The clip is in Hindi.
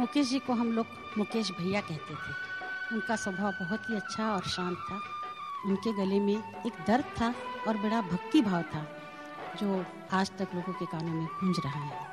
मुकेश जी को हम लोग मुकेश भैया कहते थे। उनका स्वभाव बहुत ही अच्छा और शांत था। उनके गले में एक दर्द था और बड़ा भक्ति भाव था जो आज तक लोगों के कानों में गूंज रहा है।